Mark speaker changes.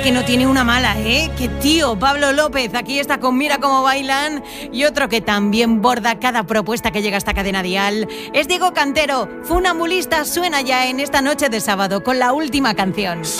Speaker 1: que no tiene una mala, ¿eh? ¡Qué tío! Pablo López, aquí está con Mira cómo bailan. Y otro que también borda cada propuesta que llega a esta cadena dial es Diego Cantero. Funambulista suena ya en esta noche de sábado con la última canción.